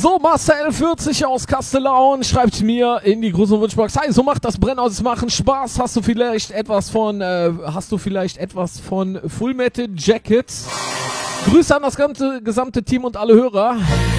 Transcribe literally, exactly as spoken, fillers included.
So, Marcel vierzig aus Kastellaun schreibt mir in die Gruß- und Wunschbox: Hi, so macht das Brennhaus machen Spaß. Hast du vielleicht etwas von, äh, hast du vielleicht etwas von Full Metal Jacket? Grüße an das gesamte, gesamte Team und alle Hörer.